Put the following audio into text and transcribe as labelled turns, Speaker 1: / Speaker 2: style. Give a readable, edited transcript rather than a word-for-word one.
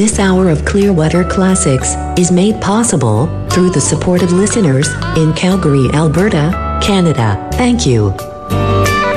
Speaker 1: This hour of Clearwater Classics is made possible through the support of listeners in Calgary, Alberta, Canada. Thank you.